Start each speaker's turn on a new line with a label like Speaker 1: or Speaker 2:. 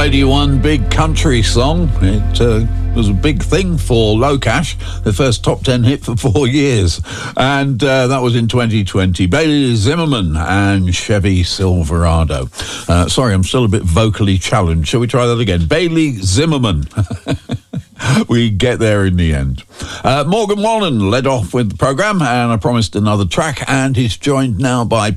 Speaker 1: 81 big country song. It was a big thing for Locash, the first top 10 hit for 4 years. And that was in 2020. Bailey Zimmerman and Chevy Silverado. Sorry, I'm still a bit vocally challenged. Shall we try that again? Bailey Zimmerman. We get there in the end. Morgan Wallen led off with the programme, and I promised another track, and he's joined now by